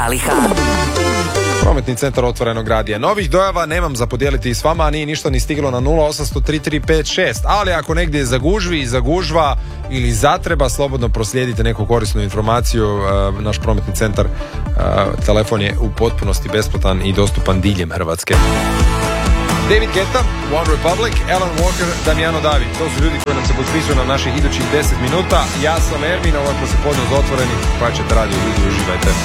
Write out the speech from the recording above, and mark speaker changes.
Speaker 1: Zaliha.
Speaker 2: Prometni centar Otvorenog radija. Novih dojava nemam za podijeliti s vama, a nije ništa ni stiglo na 0800-3356. Ali ako negdje zagužvi, zagužva ili zatreba, slobodno proslijedite neku korisnu informaciju. Naš prometni centar, telefon je u potpunosti besplatan i dostupan diljem Hrvatske. David Guetta, One Republic, Alan Walker, Damiano David. To su ljudi koji nam se potpisuju na naših idućih 10 minuta. Ja sam Ermin, ovo je poslijepodne uz Otvoreni. Plaćate radio, ljudi, uživajte.